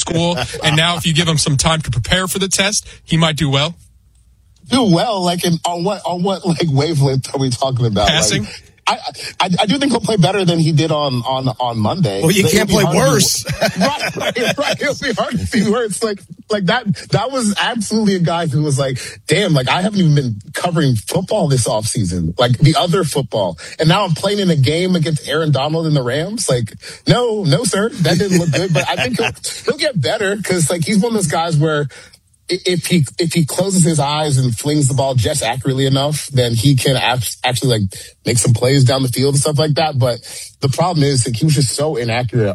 school, and now if you give him some time to prepare for the test, he might do well? Do well? Like, on what like wavelength are we talking about? Passing? Like, I do think he'll play better than he did on Monday. Well, you can't play worse. Right. It'll be hard to be worse. Like that was absolutely a guy who was like, damn, like I haven't even been covering football this offseason, like the other football. And now I'm playing in a game against Aaron Donald and the Rams. Like, no, sir, that didn't look good. But I think he'll get better because like he's one of those guys where if he closes his eyes and flings the ball just accurately enough, then he can actually like make some plays down the field and stuff like that. But the problem is that he was just so inaccurate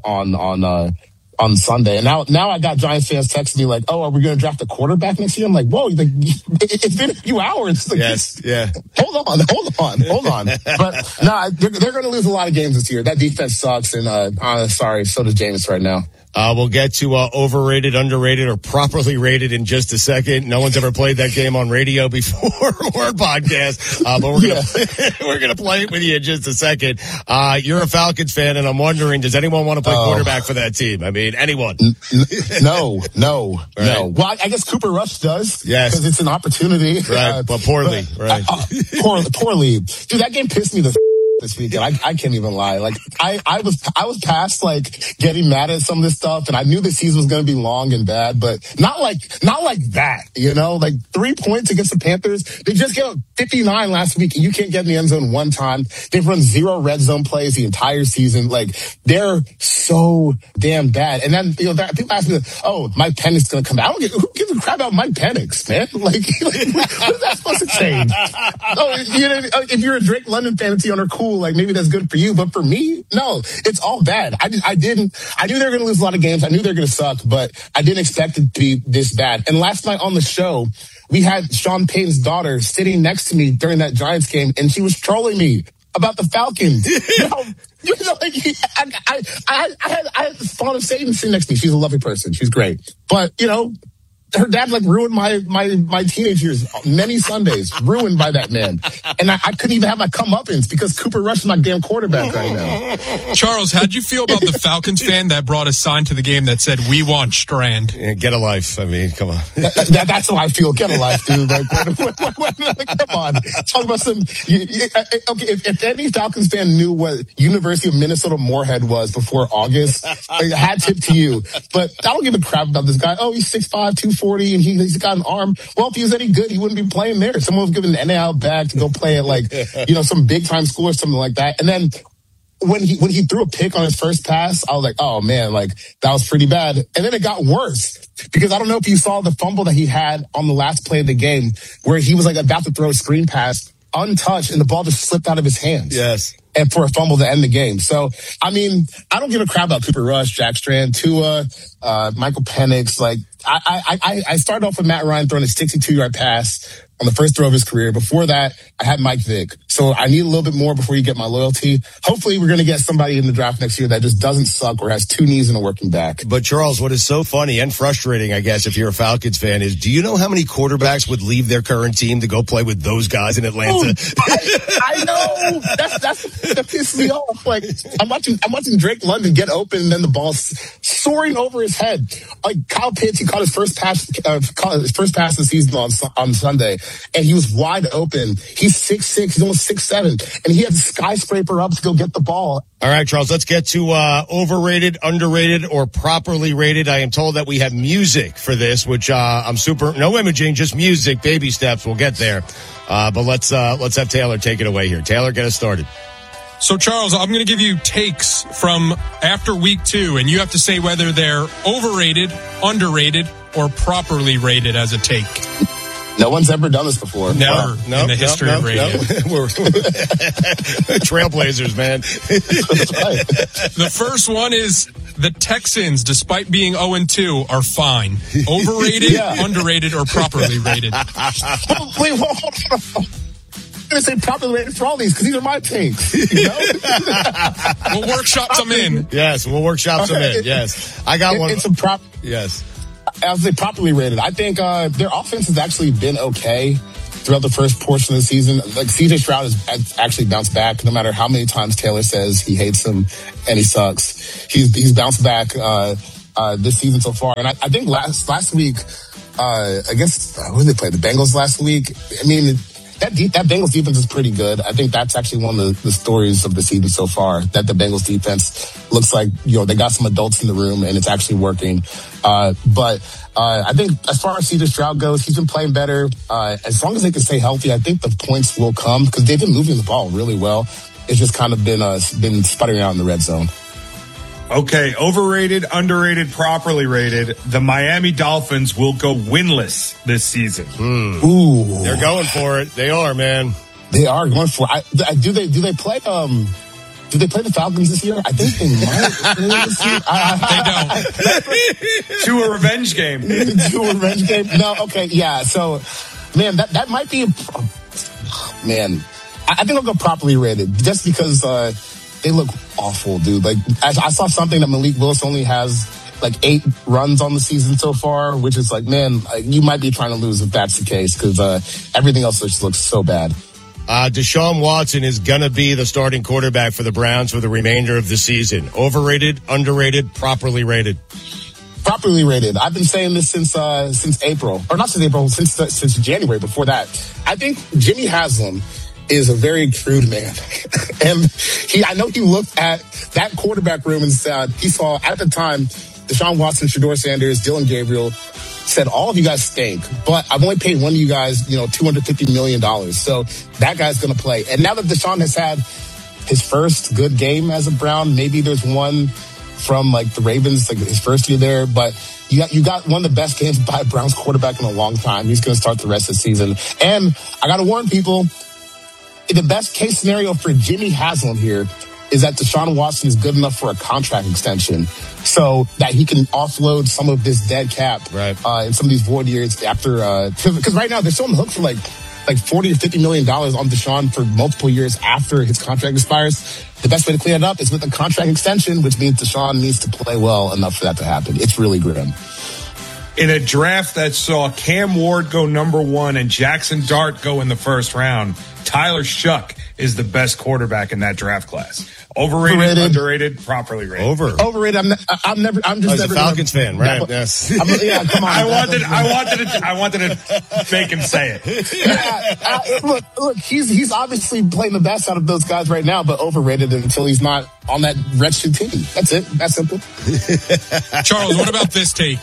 on Sunday. And now I got Giants fans texting me like, "Oh, are we going to draft a quarterback next year?" I'm like, "Whoa, like, it's been a few hours." Like, yes, yeah. Hold on. But no, they're going to lose a lot of games this year. That defense sucks, and sorry, so does Jameis right now. We'll get to overrated, underrated, or properly rated in just a second. No one's ever played that game on radio before or podcast, but we're gonna play it with you in just a second. You're a Falcons fan, and I'm wondering, does anyone want to play quarterback for that team? I mean, anyone? No. Right. Well, I guess Cooper Rush does. Yes, because it's an opportunity. Right, but poorly. Right, poorly. Dude, that game pissed me this weekend. I can't even lie. Like I was past like getting mad at some of this stuff, and I knew the season was going to be long and bad, but not like that, you know, like 3 points against the Panthers. They just gave up 59 last week, and you can't get in the end zone one time. They've run 0 red zone plays the entire season. Like they're so damn bad. And then, you know, people ask me, "Oh, Mike Penix's going to come out." Who gives a crap about Mike Penix, man? Like what is that supposed to change? Oh, you know, if you're a Drake London fantasy owner, cool. Like maybe that's good for you, but for me, no, it's all bad. I knew they were going to lose a lot of games. I knew they were going to suck, but I didn't expect it to be this bad. And last night on the show, we had Sean Payton's daughter sitting next to me during that Giants game, and she was trolling me about the Falcons. I had the Fawn of Satan sitting next to me. She's a lovely person. She's great. But, you know, her dad like ruined my teenage years, many Sundays, ruined by that man. And I couldn't even have my comeuppance because Cooper Rush is my damn quarterback right now. Charles, how'd you feel about the Falcons fan that brought a sign to the game that said, "We want Strand"? Yeah, get a life. I mean, come on. That's how I feel. Get a life, dude. Like, come on. Talk about some. Okay, if any Falcons fan knew what University of Minnesota Moorhead was before August, hat tip to you. But I don't give a crap about this guy. Oh, he's 6'5", 240, and he's got an arm. Well, if he was any good, he wouldn't be playing there. Someone was giving an NIL bag to go play at like, you know, some big time school or something like that. And then when he threw a pick on his first pass, I was like, oh man, like that was pretty bad. And then it got worse because I don't know if you saw the fumble that he had on the last play of the game where he was like about to throw a screen pass untouched and the ball just slipped out of his hands. Yes. And for a fumble to end the game. So, I mean, I don't give a crap about Cooper Rush, Jack Strand, Tua, Michael Penix. Like, I started off with Matt Ryan throwing a 62-yard pass on the first throw of his career. Before that, I had Mike Vick. So I need a little bit more before you get my loyalty. Hopefully we're going to get somebody in the draft next year that just doesn't suck or has 2 knees and a working back. But Charles, what is so funny and frustrating, I guess, if you're a Falcons fan is, do you know how many quarterbacks would leave their current team to go play with those guys in Atlanta? I know. That pissed me off. Like, I'm watching Drake London get open and then the ball's soaring over his head. Like Kyle Pitts, he caught his first pass of the season on Sunday. And he was wide open. He's 6'6", he's almost 6'7", and he had to skyscraper up to go get the ball. All right, Charles, let's get to overrated, underrated, or properly rated. I am told that we have music for this, which I'm no imaging, just music, baby steps. We'll get there. But let's have Taylor take it away here. Taylor, get us started. So, Charles, I'm going to give you takes from after week 2, and you have to say whether they're overrated, underrated, or properly rated as a take. No one's ever done this before. Never in the history of radio. We're trailblazers, man. The first one is the Texans, despite being 0-2, are fine. Overrated, underrated, or properly rated? Wait, hold on. I'm going to say properly rated for all these because these are my takes. You know? We'll workshop them in. Yes, we'll workshop them in. Yes. I got one. It's a prop. Yes. I would say properly rated. I think their offense has actually been okay throughout the first portion of the season. Like CJ Stroud has actually bounced back. No matter how many times Taylor says he hates him and he sucks, he's bounced back. this season so far. And I think last week, against who did they play? The Bengals last week. I mean, that Bengals defense is pretty good. I think that's actually one of the stories of the season so far, that the Bengals defense looks like, they got some adults in the room and it's actually working. But I think as far as CJ Stroud goes, he's been playing better. As long as they can stay healthy, I think the points will come because they've been moving the ball really well. It's just kind of been sputtering out in the red zone. Okay, overrated, underrated, properly rated. The Miami Dolphins will go winless this season. Ooh, they're going for it. They are, man. They are going for it. Do they play? Do they play the Falcons this year? I think they might. They don't. To a revenge game. To a revenge game. No, okay, yeah. So, man, that might be. Man, I think I'll go properly rated just because. They look awful, dude. Like, I saw something that Malik Willis only has like 8 runs on the season so far, which is like, man, you might be trying to lose if that's the case because everything else just looks so bad. Deshaun Watson is going to be the starting quarterback for the Browns for the remainder of the season. Overrated, underrated, properly rated. Properly rated. I've been saying this since April, or not since April, since January. Before that, I think Jimmy Haslam is a very crude man. And I know he looked at that quarterback room and said, he saw at the time, Deshaun Watson, Shedeur Sanders, Dylan Gabriel, said, all of you guys stink, but I've only paid one of you guys, $250 million. So that guy's going to play. And now that Deshaun has had his first good game as a Brown, maybe there's one from like the Ravens, like his first year there, but you got one of the best games by a Browns quarterback in a long time. He's going to start the rest of the season. And I got to warn people, the best case scenario for Jimmy Haslam here is that Deshaun Watson is good enough for a contract extension so that he can offload some of this dead cap in some of these void years after, because right now they're still on the hook for like $40 or $50 million on Deshaun for multiple years after his contract expires. The best way to clean it up is with a contract extension, which means Deshaun needs to play well enough for that to happen. It's really grim. In a draft that saw Cam Ward go number 1 and Jackson Dart go in the first round, Tyler Shuck is the best quarterback in that draft class. Overrated, underrated, properly rated. Overrated. I'm just a Falcons fan, right? Yes. Yeah, come on. I wanted to make him say it. Look. He's obviously playing the best out of those guys right now, but overrated until he's not on that wretched team. That's it. That's simple. Charles, what about this take?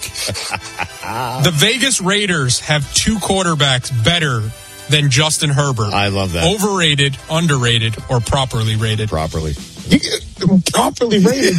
The Vegas Raiders have 2 quarterbacks better than Justin Herbert. I love that. Overrated, underrated, or properly rated? Properly. Properly rated.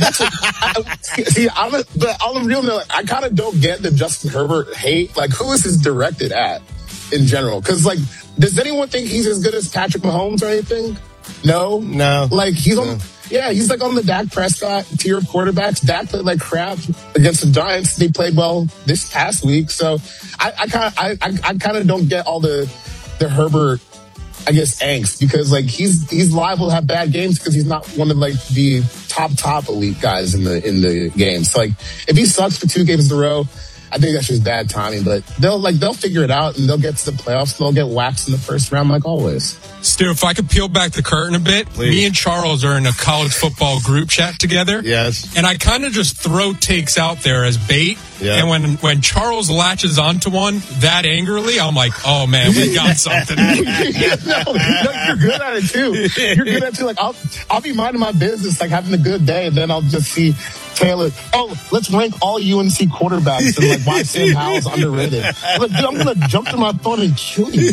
See, on the real note, I kind of don't get the Justin Herbert hate. Like, who is this directed at in general? Because, like, does anyone think he's as good as Patrick Mahomes or anything? No. Like, he's on the Dak Prescott tier of quarterbacks. Dak played like crap against the Giants. They played well this past week. So I kind of don't get all the Herbert, I guess, angst, because like he's liable to have bad games because he's not one of like the top elite guys in the game. So like if he sucks for 2 games in a row, I think that's just bad timing. But they'll figure it out and they'll get to the playoffs. They'll get waxed in the first round like always. Stu, if I could peel back the curtain a bit, please. Me and Charles are in a college football group chat together. Yes. And I kind of just throw takes out there as bait. Yeah. And when Charles latches onto one that angrily, I'm like, oh man, we got something. No, you're good at it too. You're good at it too. Like I'll be minding my business, like having a good day, and then I'll just see Taylor. Oh, let's rank all UNC quarterbacks and like why Sam Howell's underrated. I'm like, dude, I'm gonna jump to my phone and kill you.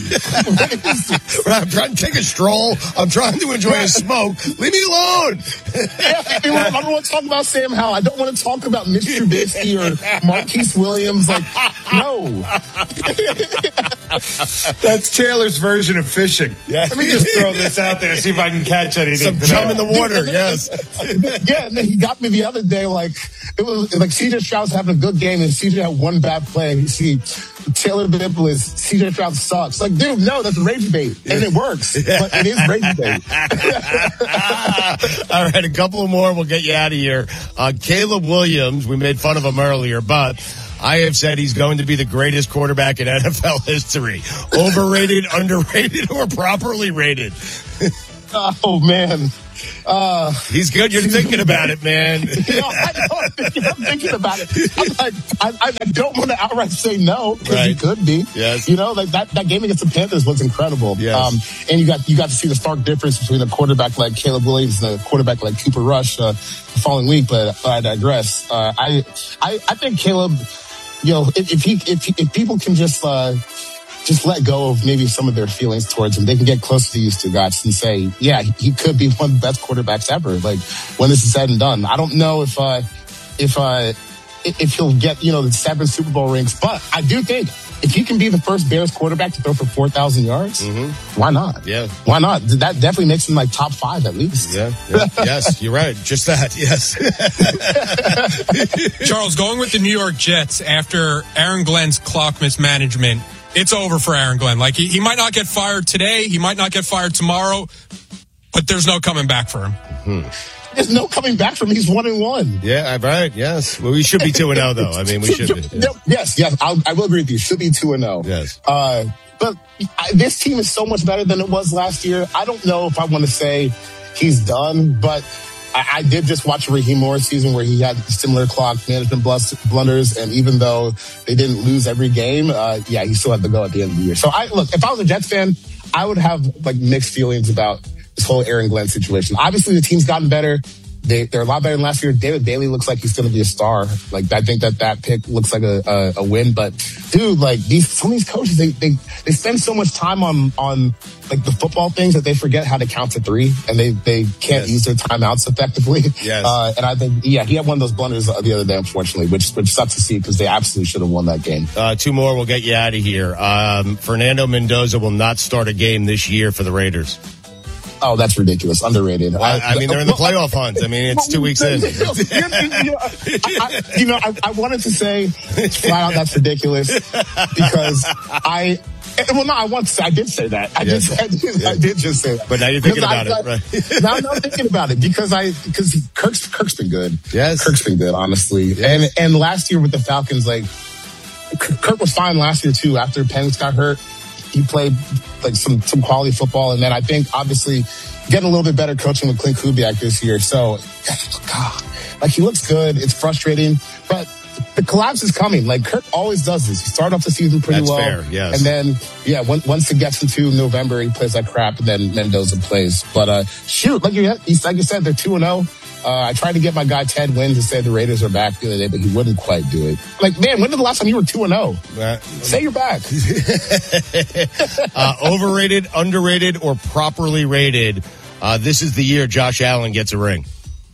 I'm trying to take a stroll. I'm trying to enjoy a smoke. Leave me alone. I don't want to talk about Sam Howell. I don't want to talk about Mitch Trubisky or Marquise Williams. Like, no. That's Taylor's version of fishing. Yeah. Let me just throw this out there, see if I can catch anything. Some chum in the water, yes. Yeah, and then he got me the other day. Like, it was like CJ Stroud's having a good game, and CJ had one bad play. And you see Taylor Bibble is CJ Stroud sucks. Like, dude, no, that's rage bait, and it works. But it is rage bait. All right, a couple more, we'll get you out of here. Caleb Williams, we made fun of him earlier, but I have said he's going to be the greatest quarterback in NFL history. Overrated, underrated, or properly rated? Oh, man. He's good. You're thinking about it, man. I'm thinking about it. I'm like, I don't want to outright say no, because he could be. Yes. Like that game against the Panthers was incredible. Yes. And you got to see the stark difference between a quarterback like Caleb Williams and a quarterback like Cooper Rush the following week. But I digress. I think Caleb, if people can just let go of maybe some of their feelings towards him, they can get close to these two guys and say, yeah, he could be one of the best quarterbacks ever. Like, when this is said and done, I don't know if he'll get, the 7 Super Bowl rings, but I do think if he can be the first Bears quarterback to throw for 4,000 yards, why not? Yeah. Why not? That definitely makes him like top 5 at least. Yeah. Yes, you're right. Just that. Yes. Charles, going with the New York Jets after Aaron Glenn's clock mismanagement, it's over for Aaron Glenn. Like, he might not get fired today. He might not get fired tomorrow, but there's no coming back for him. There's no coming back from him. He's 1-1. Yeah, right. Yes. Well, we should be 2-0 though. I mean, we should be. Yeah. Yes. I will agree with you. Should be 2-0. Yes. But this team is so much better than it was last year. I don't know if I want to say he's done, but I did just watch a Raheem Morris season where he had similar clock management blunders, and even though they didn't lose every game, he still had to go at the end of the year. So if I was a Jets fan, I would have like mixed feelings about this whole Aaron Glenn situation. Obviously, the team's gotten better. They're a lot better than last year. David Bailey looks like he's going to be a star. Like, I think that pick looks like a win. But dude, like some of these coaches, they spend so much time on like the football things that they forget how to count to 3, and they can't use their timeouts effectively. Yes. And I think he had one of those blunders the other day, unfortunately, which sucks to see because they absolutely should have won that game. 2 more, we'll get you out of here. Fernando Mendoza will not start a game this year for the Raiders. Oh, that's ridiculous. Underrated. I mean, they're in the playoff hunt. I mean, it's 2 weeks in. I wanted to say flat out that's ridiculous because I did say that. I did just say that. But now you're thinking about it, right? Now I'm thinking about it because Kirk's been good. Yes. Kirk's been good, honestly. Yes. And last year with the Falcons, like, Kirk was fine last year too. After Penix got hurt, he played like some quality football, and then I think obviously getting a little bit better coaching with Clint Kubiak this year. So, God, like, he looks good. It's frustrating, but the collapse is coming. Like, Kirk always does this. He started off the season pretty well. Fair, yes. And then, once it gets into November, he plays like crap, and then Mendoza plays. But shoot, like you said, they're 2-0. I tried to get my guy Ted Wynn to say the Raiders are back the other day, but he wouldn't quite do it. Like, man, when did the last time you were 2-0? Say you're back. Overrated, underrated, or properly rated. This is the year Josh Allen gets a ring.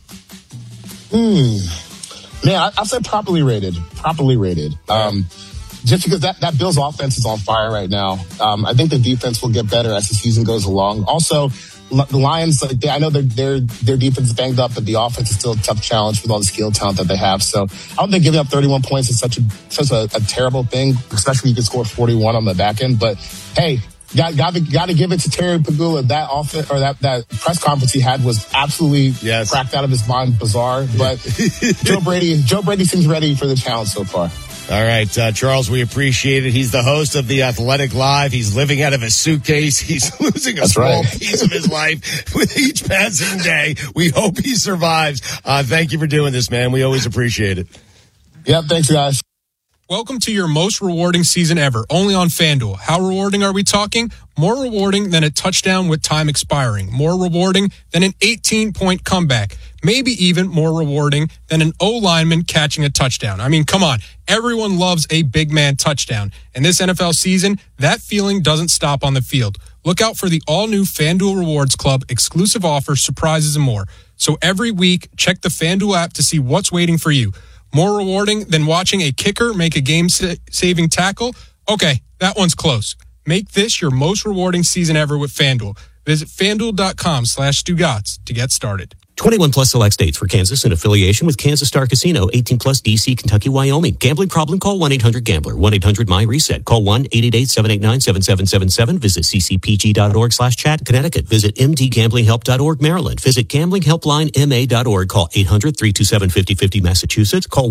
Man, I'll say properly rated. Properly rated. Just because that Bills offense is on fire right now. I think the defense will get better as the season goes along. Also, the Lions, I know their defense is banged up, but the offense is still a tough challenge with all the skill talent that they have. So I don't think giving up 31 points is such a terrible thing, especially when you can score 41 on the back end. But hey, got to give it to Terry Pagula. That offense, or that press conference he had was absolutely cracked out of his mind, bizarre. But Joe Brady seems ready for the challenge so far. All right, Charles, we appreciate it. He's the host of The Athletic Live. He's living out of a suitcase. He's losing a small piece of his life with each passing day. We hope he survives. Thank you for doing this, man. We always appreciate it. Yep, thanks, guys. Welcome to your most rewarding season ever, only on FanDuel. How rewarding are we talking? More rewarding than a touchdown with time expiring. More rewarding than an 18-point comeback. Maybe even more rewarding than an O-lineman catching a touchdown. I mean, come on. Everyone loves a big man touchdown. And this NFL season, that feeling doesn't stop on the field. Look out for the all-new FanDuel Rewards Club, exclusive offers, surprises, and more. So every week, check the FanDuel app to see what's waiting for you. More rewarding than watching a kicker make a game-saving tackle? Okay, that one's close. Make this your most rewarding season ever with FanDuel. Visit FanDuel.com/Stugotz to get started. 21 plus select states. For Kansas in affiliation with Kansas Star Casino. 18 plus DC, Kentucky, Wyoming. Gambling problem? Call 1-800-GAMBLER. 1-800-MY-RESET. Call 1-888-789-7777. Visit ccpg.org/chat. Connecticut. Visit mdgamblinghelp.org. Maryland. Visit gamblinghelplinema.org. Call 800-327-5050. Massachusetts. Call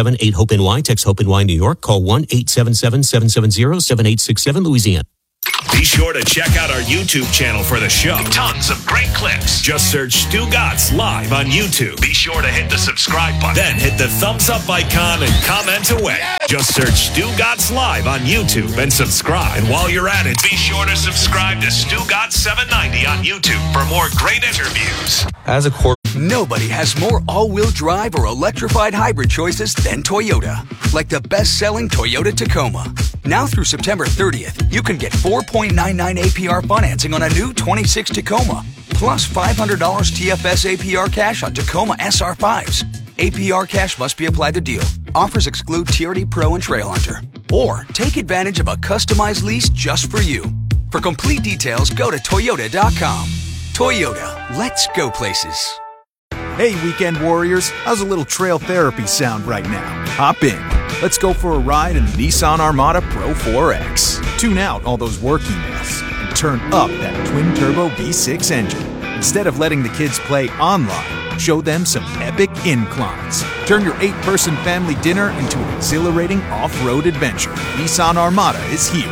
1-877-8-HOPE-NY. Text HOPE-NY New York. Call 1-877-770-7867 Louisiana. Be sure to check out our YouTube channel for the show. Tons of great clips. Just search Stu Gatz Live on YouTube. Be sure to hit the subscribe button. Then hit the thumbs up icon and comment away. Just search Stu Gatz Live on YouTube and subscribe. And while you're at it, be sure to subscribe to Stu Gatz 790 on YouTube for more great interviews. As a nobody has more all-wheel drive or electrified hybrid choices than Toyota. Like the best-selling Toyota Tacoma. Now through September 30th, you can get 4.99 APR financing on a new 26 Tacoma, plus $500 TFS APR cash on Tacoma SR5s. APR cash must be applied to deal. Offers exclude TRD Pro and Trail Hunter. Or take advantage of a customized lease just for you. For complete details, go to Toyota.com. Toyota, let's go places. Hey, weekend warriors, how's a little trail therapy sound right now? Hop in. Let's go for a ride in the Nissan Armada Pro 4X. Tune out all those work emails and turn up that twin-turbo V6 engine. Instead of letting the kids play online, show them some epic inclines. Turn your 8-person family dinner into an exhilarating off-road adventure. Nissan Armada is here.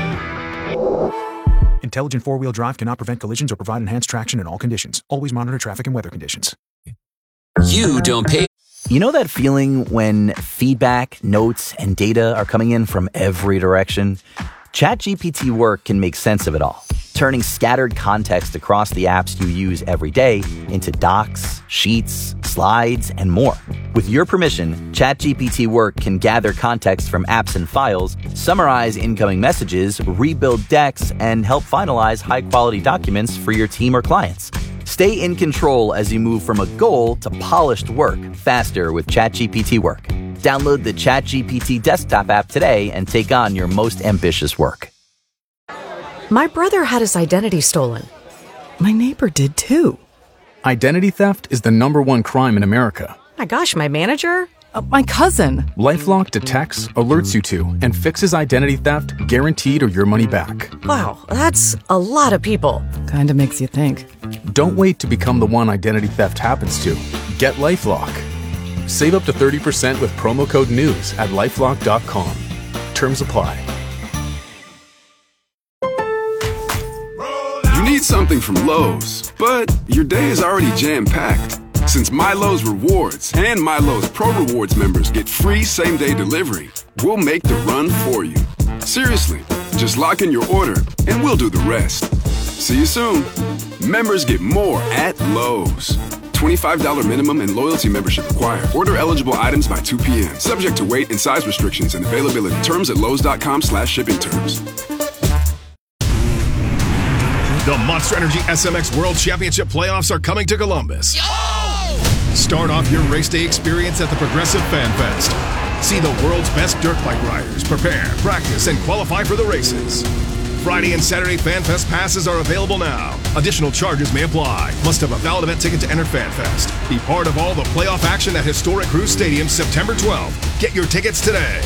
Intelligent four-wheel drive cannot prevent collisions or provide enhanced traction in all conditions. Always monitor traffic and weather conditions. You don't pay. You know that feeling when feedback, notes, and data are coming in from every direction? ChatGPT Work can make sense of it all, turning scattered context across the apps you use every day into docs, sheets, slides, and more. With your permission, ChatGPT Work can gather context from apps and files, summarize incoming messages, rebuild decks, and help finalize high-quality documents for your team or clients. Stay in control as you move from a goal to polished work faster with ChatGPT Work. Download the ChatGPT desktop app today and take on your most ambitious work. My brother had his identity stolen. My neighbor did too. Identity theft is the #1 crime in America. My gosh, my manager? My cousin. LifeLock detects, alerts you to, and fixes identity theft guaranteed or your money back. Wow, that's a lot of people. Kinda makes you think. Don't wait to become the one identity theft happens to. Get LifeLock. Save up to 30% with promo code NEWS at LifeLock.com. Terms apply. You need something from Lowe's, but your day is already jam-packed. Since MyLowe's Rewards and MyLowe's Pro Rewards members get free same-day delivery, we'll make the run for you. Seriously, just lock in your order and we'll do the rest. See you soon. Members get more at Lowe's. $25 minimum and loyalty membership required. Order eligible items by 2 p.m. Subject to weight and size restrictions and availability. Terms at Lowe's.com/shipping terms. The Monster Energy SMX World Championship playoffs are coming to Columbus. Start off your race day experience at the Progressive Fan Fest. See the world's best dirt bike riders prepare, practice, and qualify for the races. Friday and Saturday Fan Fest passes are available now. Additional charges may apply. Must have a valid event ticket to enter Fan Fest. Be part of all the playoff action at historic Cruise Stadium September 12th. Get your tickets today.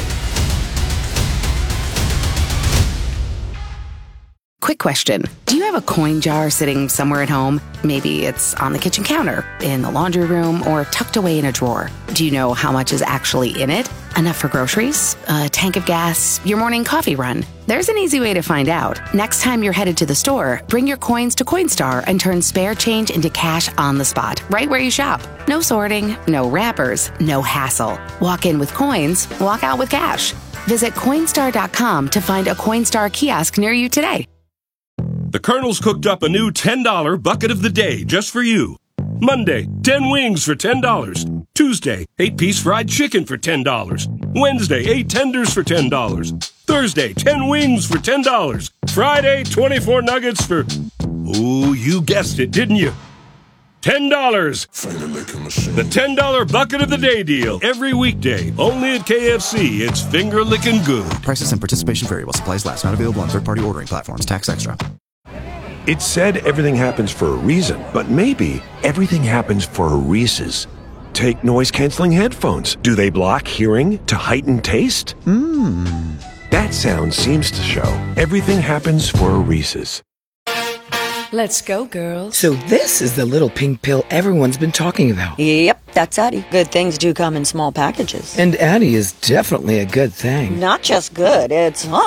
Quick question. Do you have a coin jar sitting somewhere at home? Maybe it's on the kitchen counter, in the laundry room, or tucked away in a drawer. Do you know how much is actually in it? Enough for groceries? A tank of gas? Your morning coffee run? There's an easy way to find out. Next time you're headed to the store, bring your coins to Coinstar and turn spare change into cash on the spot, right where you shop. No sorting, no wrappers, no hassle. Walk in with coins, walk out with cash. Visit Coinstar.com to find a Coinstar kiosk near you today. The Colonel's cooked up a new $10 bucket of the day just for you. Monday, 10 wings for $10. Tuesday, 8-piece fried chicken for $10. Wednesday, 8 tenders for $10. Thursday, 10 wings for $10. Friday, 24 nuggets for... Ooh, you guessed it, didn't you? $10. The $10 bucket of the day deal. Every weekday, only at KFC. It's finger-licking good. Prices and participation vary while supplies last. Not available on third-party ordering platforms. Tax extra. It's said everything happens for a reason, but maybe everything happens for a Reese's. Take noise-canceling headphones. Do they block hearing to heighten taste? That sound seems to show everything happens for a Reese's. Let's go, girls. So this is the little pink pill everyone's been talking about. Yep, that's Addie. Good things do come in small packages. And Addie is definitely a good thing. Not just good, it's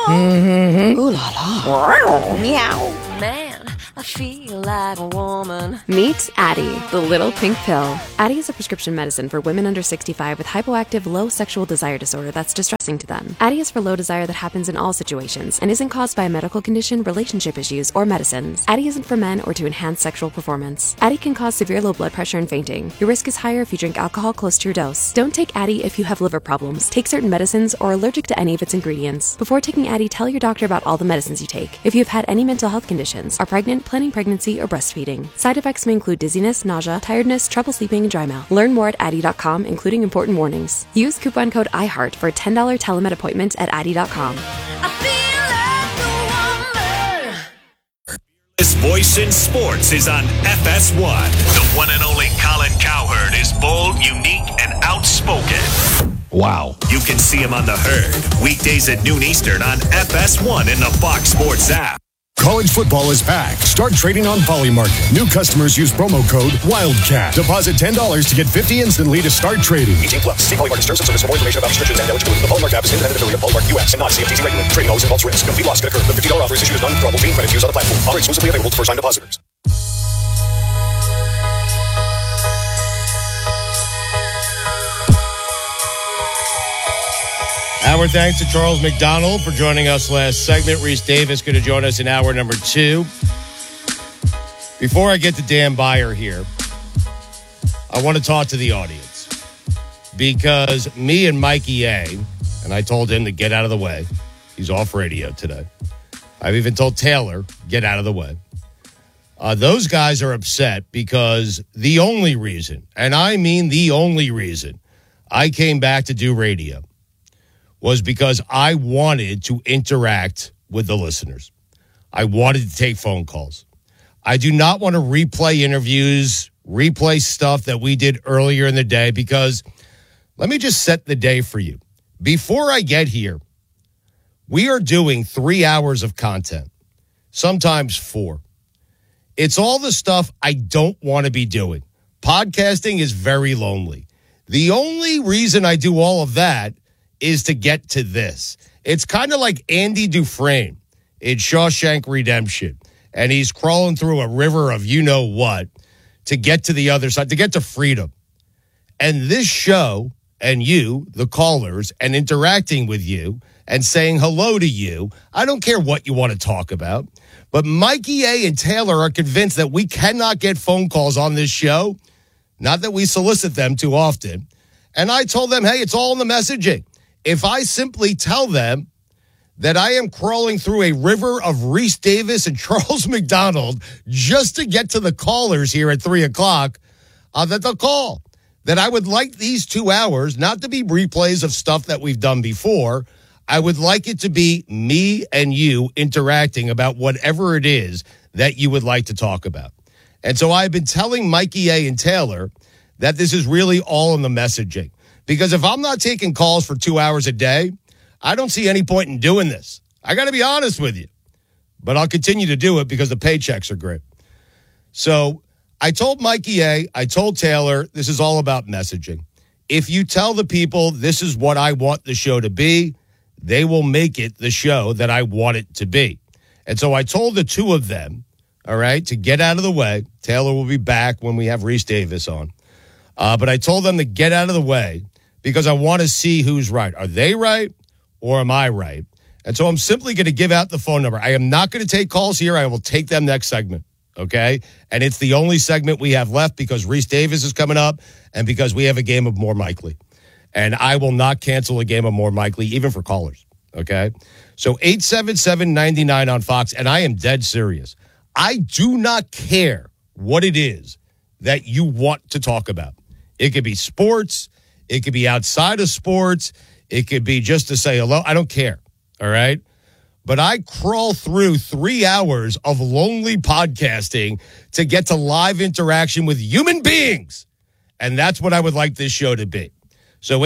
Mm-hmm. Ooh la la. Meow. Man, I feel like a woman. Meet Addie, the little pink pill. Addie is a prescription medicine for women under 65 with hypoactive low sexual desire disorder that's distressing to them. Addie is for low desire that happens in all situations and isn't caused by a medical condition, relationship issues, or medicines. Addie isn't for men or to enhance sexual performance. Addie can cause severe low blood pressure and fainting. Your risk is higher if you drink alcohol close to your dose. Don't take Addie if you have liver problems, take certain medicines, or are allergic to any of its ingredients. Before taking Addie, tell your doctor about all the medicines you take. If you've had any mental health conditions, are pregnant, planning pregnancy, or breastfeeding. Side effects may include dizziness, nausea, tiredness, trouble sleeping, and dry mouth. Learn more at Addie.com, including important warnings. Use coupon code IHEART for a $10 telemed appointment at Addie.com. This voice in sports is on FS1. The one and only Colin Cowherd is bold, unique, and outspoken. Wow. You can see him on The Herd, weekdays at noon Eastern on FS1 in the Fox Sports app. College football is back. Start trading on Polymarket. New customers use promo code WILDCAT. Deposit $10 to get $50 instantly to start trading. 18 plus. See Polymarket terms and service for more information about restrictions and eligibility. The Polymarket app is independent affiliate of Polymarket US and not CFTC regulated. Trading always involves risk. No fee loss can occur. The $50 offer is issued as non-withdrawable fee credit used on the platform. Offer exclusively available to first-time depositors. Our thanks to Charles McDonald for joining us last segment. Reese Davis going to join us in hour number 2. Before I get to Dan Beyer here, I want to talk to the audience because me and Mikey A, and I told him to get out of the way. He's off radio today. I've even told Taylor, get out of the way. Those guys are upset because the only reason, and I mean the only reason, I came back to do radio was because I wanted to interact with the listeners. I wanted to take phone calls. I do not want to replay interviews, replay stuff that we did earlier in the day because let me just set the day for you. Before I get here, we are doing 3 hours of content, sometimes 4. It's all the stuff I don't want to be doing. Podcasting is very lonely. The only reason I do all of that is to get to this. It's kind of like Andy Dufresne in Shawshank Redemption, and he's crawling through a river of you-know-what to get to the other side, to get to freedom. And this show and you, the callers, and interacting with you and saying hello to you, I don't care what you want to talk about, but Mikey A and Taylor are convinced that we cannot get phone calls on this show, not that we solicit them too often. And I told them, hey, it's all in the messaging. If I simply tell them that I am crawling through a river of Reese Davis and Charles McDonald just to get to the callers here at 3 o'clock, that they'll call. That I would like these 2 hours not to be replays of stuff that we've done before. I would like it to be me and you interacting about whatever it is that you would like to talk about. And so I've been telling Mikey A and Taylor that this is really all in the messaging. Because if I'm not taking calls for 2 hours a day, I don't see any point in doing this. I got to be honest with you. But I'll continue to do it because the paychecks are great. So I told Mikey A, I told Taylor, this is all about messaging. If you tell the people this is what I want the show to be, they will make it the show that I want it to be. And so I told the two of them, all right, to get out of the way. Taylor will be back when we have Reese Davis on. But I told them to get out of the way because I want to see who's right. Are they right or am I right? And so I'm simply going to give out the phone number. I am not going to take calls here. I will take them next segment, okay? And it's the only segment we have left because Reese Davis is coming up and because we have a game of More Mikely. And I will not cancel a game of More Mikely, even for callers, okay? So 877-99 on Fox, and I am dead serious. I do not care what it is that you want to talk about. It could be sports. It could be outside of sports. It could be just to say hello. I don't care, all right? But I crawl through 3 hours of lonely podcasting to get to live interaction with human beings. And that's what I would like this show to be. So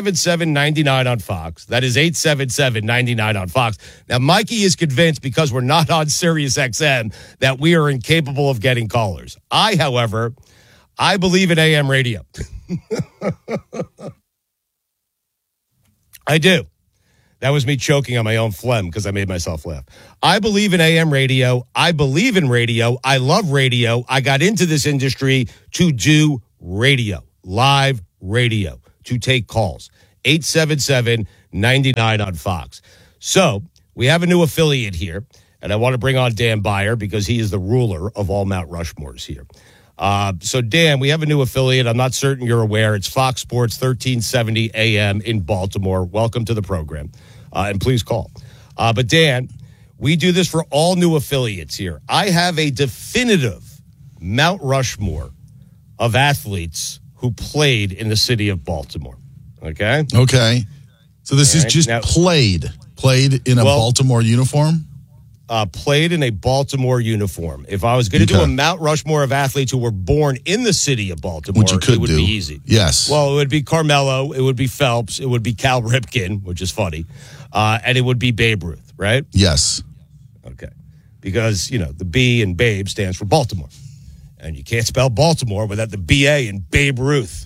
877-99 on Fox. That is 877-99 on Fox. Now, Mikey is convinced because we're not on Sirius XM that we are incapable of getting callers. However, I believe in AM radio. I do. That was me choking on my own phlegm because I made myself laugh. I believe in AM radio. I believe in radio. I love radio. I got into this industry to do radio, live radio, to take calls. 877-99 on Fox. So we have a new affiliate here, and I want to bring on Dan Beyer because he is the ruler of all Mount Rushmores here. So, Dan, we have a new affiliate. I'm not certain you're aware. It's Fox Sports 1370 AM in Baltimore. Welcome to the program, and please call. But, Dan, we do this for all new affiliates here. I have a definitive Mount Rushmore of athletes who played in the city of Baltimore. Okay? Okay. So this is just now, played in a Baltimore uniform? Played in a Baltimore uniform. If I was going to do a Mount Rushmore of athletes who were born in the city of Baltimore, it would be easy. Yes. Well, it would be Carmelo, it would be Phelps, it would be Cal Ripken, which is funny, and it would be Babe Ruth, right? Yes. Okay. Because, the B in Babe stands for Baltimore. And you can't spell Baltimore without the B-A in Babe Ruth.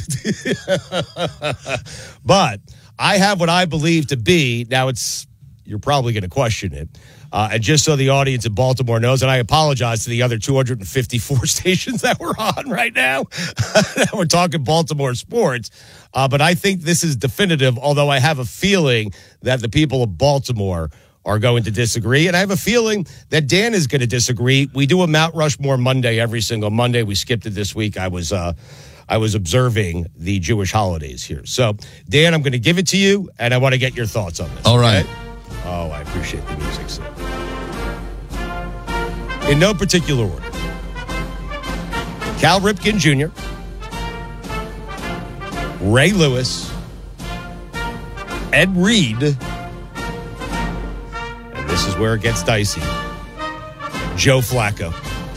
But I have what I believe to be, now you're probably going to question it, and just so the audience in Baltimore knows, and I apologize to the other 254 stations that we're on right now, we're talking Baltimore sports, but I think this is definitive, although I have a feeling that the people of Baltimore are going to disagree, and I have a feeling that Dan is going to disagree. We do a Mount Rushmore Monday every single Monday. We skipped it this week. I was observing the Jewish holidays here. So, Dan, I'm going to give it to you, and I want to get your thoughts on this. All right. Okay? Oh, I appreciate the music, sir. In no particular order. Cal Ripken Jr., Ray Lewis, Ed Reed, and this is where it gets dicey, Joe Flacco.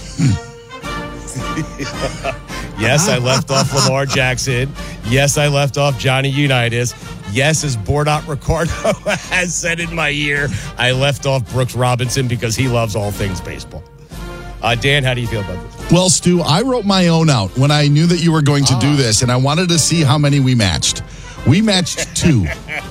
Yes, I left off Lamar Jackson. Yes, I left off Johnny Unitas. Yes, as Bordot Ricardo has said in my ear, I left off Brooks Robinson because he loves all things baseball. Dan, how do you feel about this? Well, Stu, I wrote my own out when I knew that you were going to do this, and I wanted to see how many we matched. We matched two.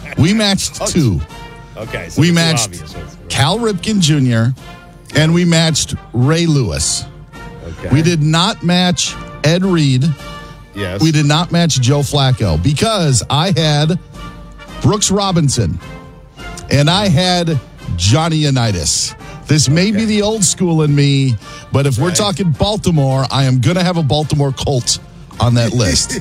Okay. So we matched Cal Ripken Jr., and we matched Ray Lewis. Okay. We did not match Ed Reed. Yes. We did not match Joe Flacco because I had Brooks Robinson and I had Johnny Unitas. This may be the old school in me, but if we're talking Baltimore, I am going to have a Baltimore Colt on that list.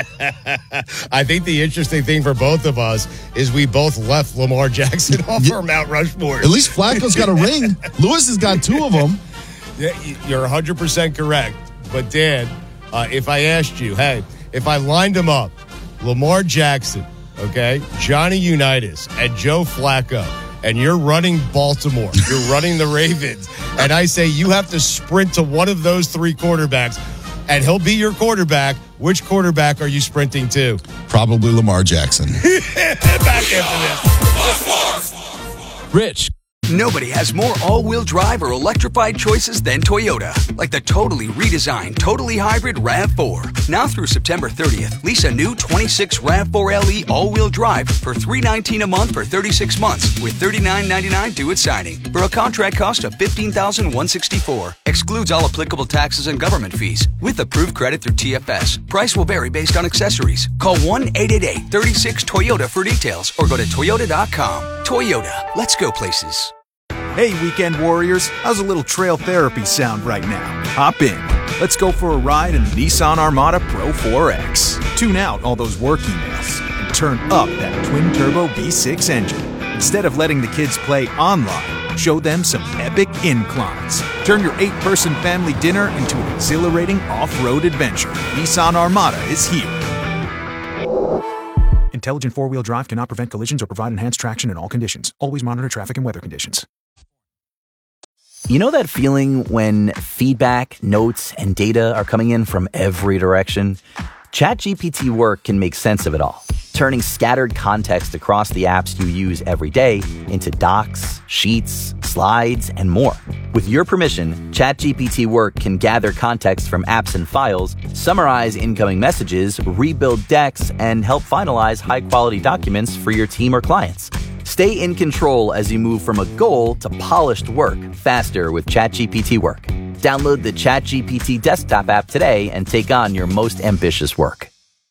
I think the interesting thing for both of us is we both left Lamar Jackson off our Mount Rushmore. At least Flacco's got a ring. Lewis has got two of them. Yeah, you're 100% correct. But, Dan, if I asked you, hey, if I lined them up, Lamar Jackson, okay, Johnny Unitas, and Joe Flacco, and you're running Baltimore, you're running the Ravens, and I say you have to sprint to one of those three quarterbacks, and he'll be your quarterback, which quarterback are you sprinting to? Probably Lamar Jackson. Back after this. Rich. Nobody has more all-wheel drive or electrified choices than Toyota. Like the totally redesigned, totally hybrid RAV4. Now through September 30th, lease a new 26 RAV4 LE all-wheel drive for $319 a month for 36 months with $39.99 due at signing for a contract cost of $15,164. Excludes all applicable taxes and government fees with approved credit through TFS. Price will vary based on accessories. Call 1-888-36-TOYOTA for details or go to Toyota.com. Toyota. Let's go places. Hey, weekend warriors, how's a little trail therapy sound right now? Hop in. Let's go for a ride in the Nissan Armada Pro 4X. Tune out all those work emails and turn up that twin-turbo V6 engine. Instead of letting the kids play online, show them some epic inclines. Turn your 8-person family dinner into an exhilarating off-road adventure. Nissan Armada is here. Intelligent four-wheel drive cannot prevent collisions or provide enhanced traction in all conditions. Always monitor traffic and weather conditions. You know that feeling when feedback, notes, and data are coming in from every direction? ChatGPT Work can make sense of it all, turning scattered context across the apps you use every day into docs, sheets, slides, and more. With your permission, ChatGPT Work can gather context from apps and files, summarize incoming messages, rebuild decks, and help finalize high-quality documents for your team or clients. Stay in control as you move from a goal to polished work faster with ChatGPT Work. Download the ChatGPT desktop app today and take on your most ambitious work.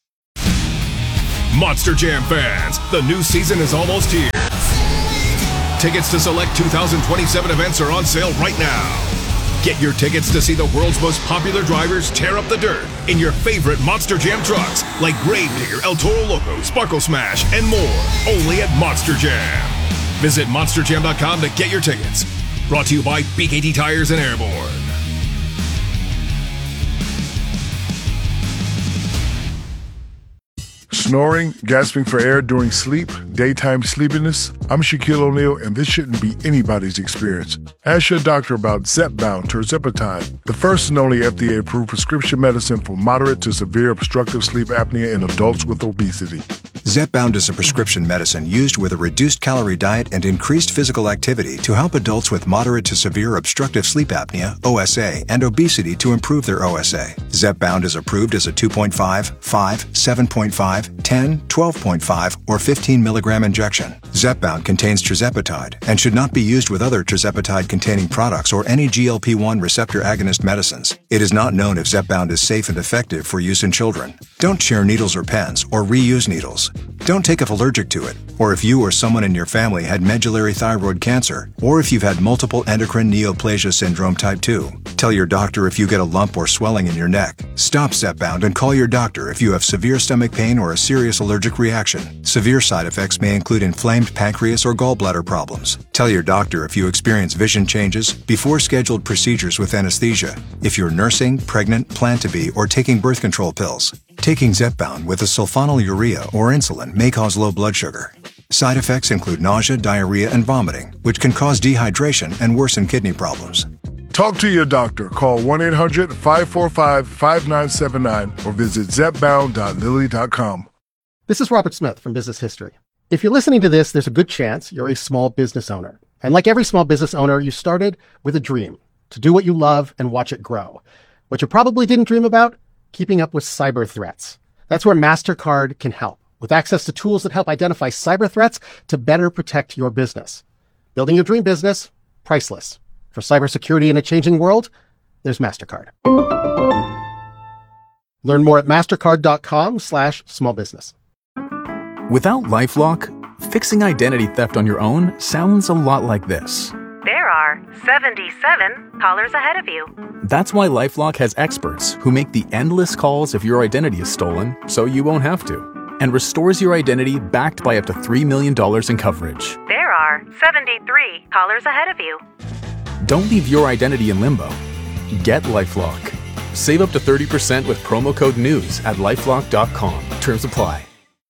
Monster Jam fans, the new season is almost here. Tickets to select 2027 events are on sale right now. Get your tickets to see the world's most popular drivers tear up the dirt in your favorite Monster Jam trucks like Gravedigger, El Toro Loco, Sparkle Smash, and more. Only at Monster Jam. Visit monsterjam.com to get your tickets. Brought to you by BKT Tires and Airborne. Snoring, gasping for air during sleep, daytime sleepiness? I'm Shaquille O'Neal, and this shouldn't be anybody's experience. Ask your doctor about Zepbound tirzepatide, the first and only FDA-approved prescription medicine for moderate to severe obstructive sleep apnea in adults with obesity. Zepbound is a prescription medicine used with a reduced calorie diet and increased physical activity to help adults with moderate to severe obstructive sleep apnea, OSA, and obesity to improve their OSA. Zepbound is approved as a 2.5, 5, 7.5, 10, 12.5, or 15 milligram injection. Zepbound contains tirzepatide and should not be used with other tirzepatide-containing products or any GLP-1 receptor agonist medicines. It is not known if Zepbound is safe and effective for use in children. Don't share needles or pens or reuse needles. Don't take if allergic to it, or if you or someone in your family had medullary thyroid cancer, or if you've had multiple endocrine neoplasia syndrome type 2. Tell your doctor if you get a lump or swelling in your neck. Stop Zepbound and call your doctor if you have severe stomach pain or a serious allergic reaction. Severe side effects may include inflamed pancreas or gallbladder problems. Tell your doctor if you experience vision changes before scheduled procedures with anesthesia, if you're nursing, pregnant, plan to be, or taking birth control pills. Taking Zepbound with a sulfonylurea or insulin may cause low blood sugar. Side effects include nausea, diarrhea, and vomiting, which can cause dehydration and worsen kidney problems. Talk to your doctor. Call 1-800-545-5979 or visit zepbound.lilly.com. This is Robert Smith from Business History. If you're listening to this, there's a good chance you're a small business owner. And like every small business owner, you started with a dream to do what you love and watch it grow. What you probably didn't dream about? Keeping up with cyber threats. That's where MasterCard can help, with access to tools that help identify cyber threats to better protect your business. Building your dream business, priceless. For cybersecurity in a changing world, there's MasterCard. Learn more at mastercard.com/smallbusiness. Without LifeLock, fixing identity theft on your own sounds a lot like this. There are 77 callers ahead of you. That's why LifeLock has experts who make the endless calls if your identity is stolen, so you won't have to, and restores your identity backed by up to $3 million in coverage. There are 73 callers ahead of you. Don't leave your identity in limbo. Get LifeLock. Save up to 30% with promo code NEWS at LifeLock.com. Terms apply.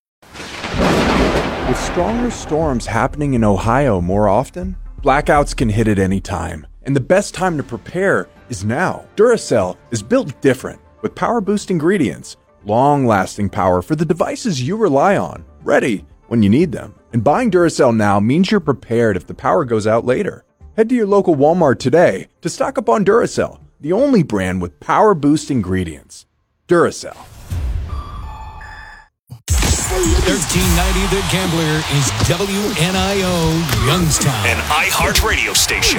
With stronger storms happening in Ohio more often, blackouts can hit at any time. And the best time to prepare is now. Duracell is built different, with power-boost ingredients, long-lasting power for the devices you rely on, ready when you need them. And buying Duracell now means you're prepared if the power goes out later. Head to your local Walmart today to stock up on Duracell, the only brand with power-boost ingredients. Duracell. 1390 The Gambler is WNIO Youngstown. An iHeartRadio station.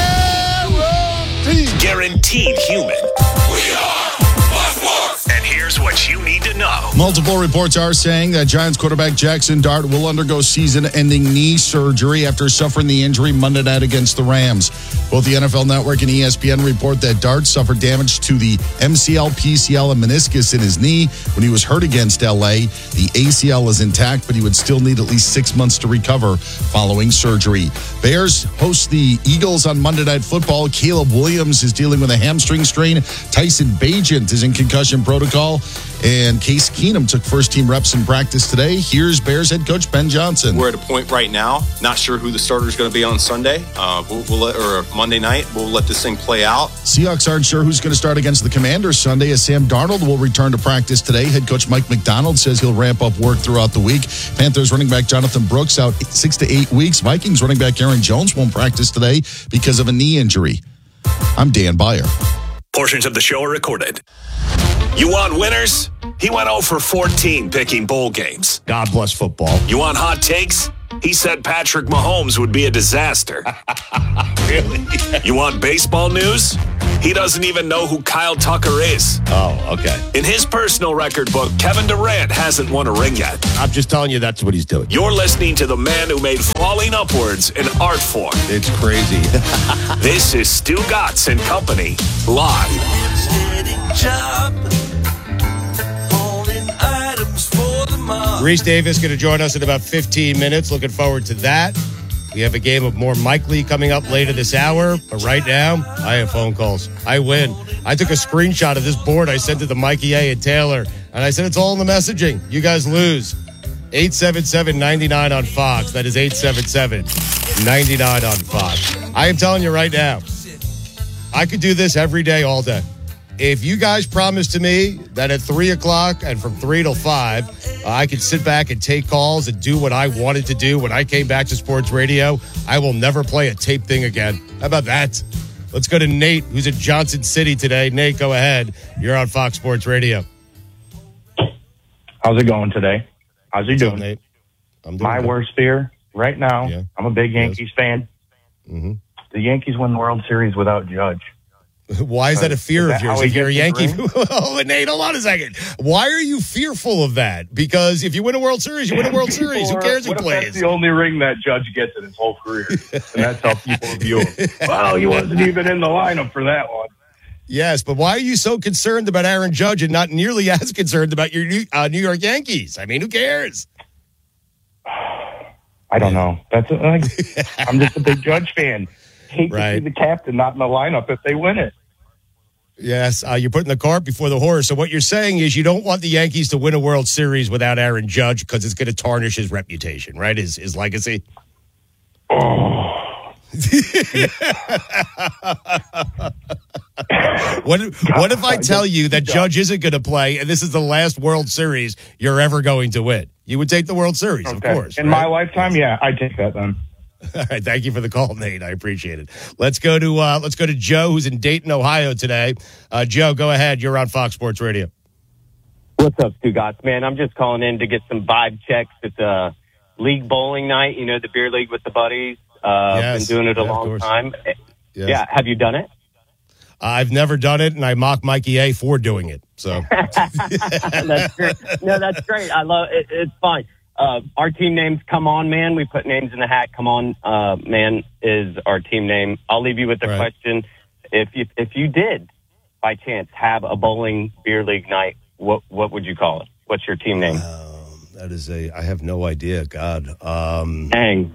Guaranteed human. We are Buzzworks. And here's what you need to know. Multiple reports are saying that Giants quarterback Jackson Dart will undergo season-ending knee surgery after suffering the injury Monday night against the Rams. Both the NFL Network and ESPN report that Dart suffered damage to the MCL, PCL, and meniscus in his knee when he was hurt against LA. The ACL is intact, but he would still need at least 6 months to recover following surgery. Bears host the Eagles on Monday Night Football. Caleb Williams is dealing with a hamstring strain. Tyson Bagent is in concussion protocol. And Case Keenum took first-team reps in practice today. Here's Bears head coach Ben Johnson. We're at a point right now, not sure who the starter is going to be on Sunday or Monday night. We'll let this thing play out. Seahawks aren't sure who's going to start against the Commanders Sunday, as Sam Darnold will return to practice today. Head coach Mike McDonald says he'll ramp up work throughout the week. Panthers running back Jonathan Brooks out 6 to 8 weeks. Vikings running back Aaron Jones won't practice today because of a knee injury. I'm Dan Beyer. Portions of the show are recorded. You want winners? He went 0 for 14 picking bowl games. God bless football. You want hot takes? He said Patrick Mahomes would be a disaster. Really? You want baseball news? He doesn't even know who Kyle Tucker is. Oh, okay. In his personal record book, Kevin Durant hasn't won a ring yet. I'm just telling you that's what he's doing. You're listening to the man who made falling upwards an art form. It's crazy. This is Stu Gatz and Company, live. Reese Davis going to join us in about 15 minutes. Looking forward to that. We have a game of more Mike Lee coming up later this hour. But right now, I have phone calls. I win. I took a screenshot of this board. I sent it to Mikey A. and Taylor. And I said, it's all in the messaging. You guys lose. 877-99 on Fox. That is 877-99 on Fox. I am telling you right now, I could do this every day, all day. If you guys promise to me that at 3 o'clock and from 3 till 5, I could sit back and take calls and do what I wanted to do when I came back to sports radio, I will never play a tape thing again. How about that? Let's go to Nate, who's in Johnson City today. Nate, go ahead. You're on Fox Sports Radio. How's it going today? How's you doing? Nate? I'm doing My good. worst fear right now, I'm a big Yankees fan. Mm-hmm. The Yankees win the World Series without Judge. Why is that a fear of yours if you're a Yankee? Oh, Nate, hold on a second. Why are you fearful of that? Because if you win a World Series, you win a World Series. Who cares who What if plays? that's the only ring that Judge gets in his whole career? And that's how people view him. Well, he wasn't even in the lineup for that one. Yes, but why are you so concerned about Aaron Judge and not nearly as concerned about your New York Yankees? I mean, who cares? I don't know. I'm just a big Judge fan. Hate to see the captain not in the lineup if they win it. Yes, you're putting the cart before the horse. So what you're saying is you don't want the Yankees to win a World Series without Aaron Judge because it's going to tarnish his reputation, right? His legacy. Oh. What if I tell you that Judge isn't going to play and this is the last World Series you're ever going to win? You would take the World Series, of course. In my lifetime, yeah, I'd take that then. All right, thank you for the call, Nate. I appreciate it. Let's go to Joe, who's in Dayton, Ohio today. Joe, go ahead. You're on Fox Sports Radio. What's up, Stu Gatz? Man, I'm just calling in to get some vibe checks at the league bowling night. You know, the beer league with the buddies. Been doing it a long time. Yes. Yeah, have you done it? I've never done it, and I mock Mikey A. for doing it. So That's great. No, that's great. I love it. It's fine. Our team name's Come On Man. We put names in the hat. Come On Man is our team name. I'll leave you with the question. If you did, by chance, have a bowling beer league night, what would you call it? What's your team name? I have no idea. God. Dang.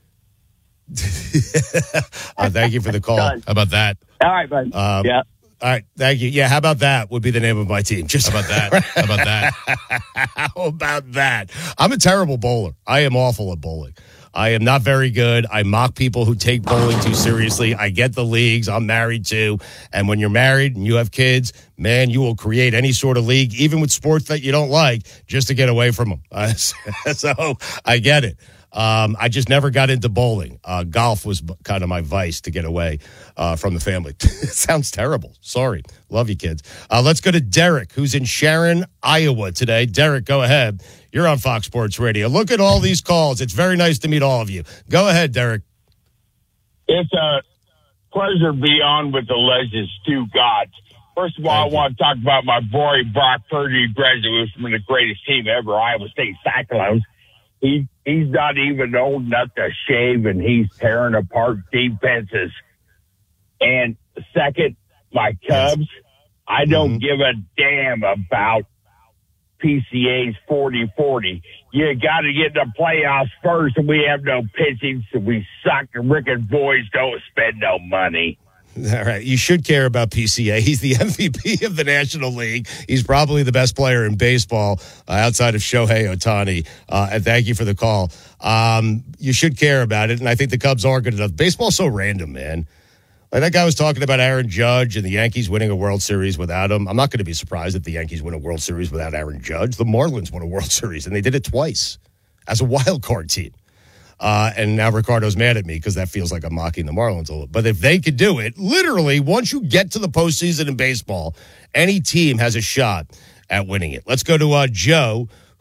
Thank you for the call. How about that? All right, bud. Yeah. All right, thank you. Yeah, how about that would be the name of my team. Just how about that? How about that? How about that? I'm a terrible bowler. I am awful at bowling. I am not very good. I mock people who take bowling too seriously. I get the leagues. I'm married too. And when you're married and you have kids, man, you will create any sort of league, even with sports that you don't like, just to get away from them. So I get it. I just never got into bowling. Golf was kind of my vice to get away from the family. It sounds terrible. Sorry. Love you, kids. Let's go to Derek, who's in Sharon, Iowa today. Derek, go ahead. You're on Fox Sports Radio. Look at all these calls. It's very nice to meet all of you. Go ahead, Derek. It's a pleasure to be on with the legends, Stu Gatz. First of all, I want to talk about my boy, Brock Purdy, graduated from the greatest team ever, Iowa State Cyclones. He's not even old enough to shave, and he's tearing apart defenses. And second, my Cubs, I don't give a damn about PCA's 40-40. You got to get in the playoffs first, and we have no pitching, so we suck, and Rick and boys don't spend no money. All right. You should care about PCA. He's the MVP of the National League. He's probably the best player in baseball outside of Shohei Ohtani. And thank you for the call. You should care about it. And I think the Cubs are good enough. Baseball's so random, man. Like that guy was talking about Aaron Judge and the Yankees winning a World Series without him. I'm not going to be surprised if the Yankees win a World Series without Aaron Judge. The Marlins won a World Series, and they did it twice as a wild card team. And now Ricardo's mad at me because that feels like I'm mocking the Marlins a little. But if they could do it, literally, once you get to the postseason in baseball, any team has a shot at winning it. Let's go to Joe,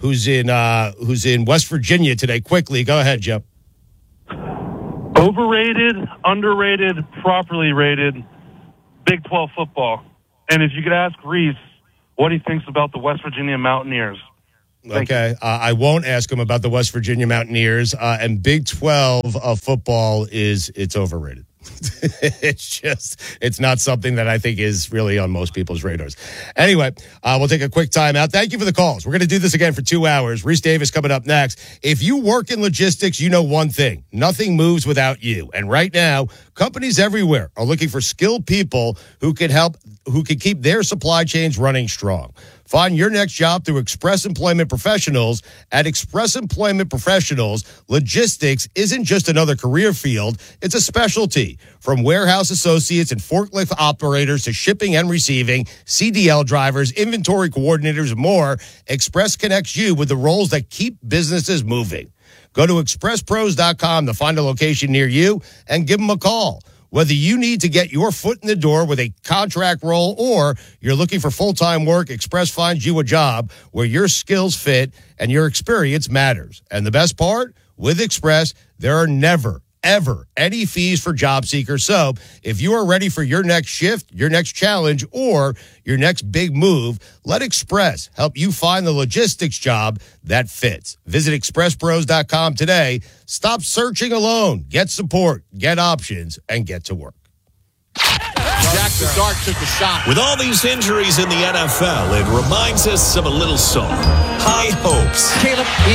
who's in West Virginia today. Quickly, go ahead, Joe. Overrated, underrated, properly rated, Big 12 football. And if you could ask Reese what he thinks about the West Virginia Mountaineers. Okay, I won't ask him about the West Virginia Mountaineers. And Big 12 football it's overrated. It's not something that I think is really on most people's radars. Anyway, we'll take a quick time out. Thank you for the calls. We're going to do this again for 2 hours. Reese Davis coming up next. If you work in logistics, you know one thing. Nothing moves without you. And right now, companies everywhere are looking for skilled people who can keep their supply chains running strong. Find your next job through Express Employment Professionals. At Express Employment Professionals, logistics isn't just another career field, it's a specialty. From warehouse associates and forklift operators to shipping and receiving, CDL drivers, inventory coordinators, and more, Express connects you with the roles that keep businesses moving. Go to expresspros.com to find a location near you and give them a call. Whether you need to get your foot in the door with a contract role or you're looking for full-time work, Express finds you a job where your skills fit and your experience matters. And the best part, with Express, there are never, ever any fees for job seekers. So if you are ready for your next shift, your next challenge, or your next big move, let Express help you find the logistics job that fits. Visit expresspros.com today. Stop searching alone. Get support, get options, and get to work. Jackson Dart took a shot. With all these injuries in the NFL, it reminds us of a little song, High Hopes. Caleb,